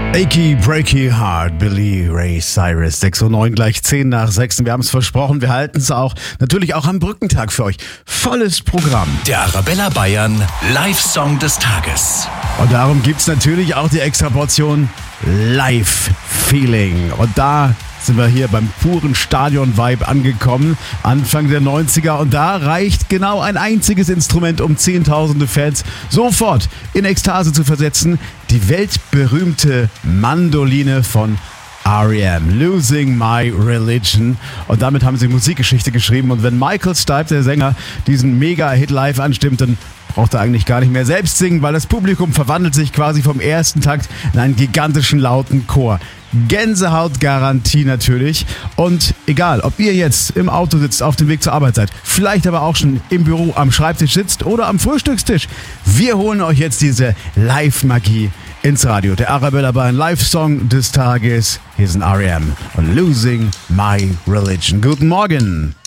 Achy Breaky Heart, Billy Ray Cyrus, 6:09 gleich 10 nach 6. Wir haben es versprochen, wir halten es auch, natürlich auch am Brückentag für euch. Volles Programm. Der Arabella Bayern Live-Song des Tages. Und darum gibt's natürlich auch die extra Portion Live-Feeling. Und da sind wir hier beim puren Stadion-Vibe angekommen, Anfang der 90er. Und da reicht genau ein einziges Instrument, um zehntausende Fans sofort in Ekstase zu versetzen. Die weltberühmte Mandoline von R.E.M. Losing My Religion. Und damit haben sie Musikgeschichte geschrieben. Und wenn Michael Stipe, der Sänger, diesen Mega-Hit live anstimmt, dann braucht er eigentlich gar nicht mehr selbst singen, weil das Publikum verwandelt sich quasi vom ersten Takt in einen gigantischen lauten Chor. Gänsehautgarantie natürlich. Und egal, ob ihr jetzt im Auto sitzt, auf dem Weg zur Arbeit seid, vielleicht aber auch schon im Büro am Schreibtisch sitzt oder am Frühstückstisch, wir holen euch jetzt diese Live-Magie ins Radio. Der Arabella Bayern Live-Song des Tages. Hier sind R.E.M. und Losing My Religion. Guten Morgen.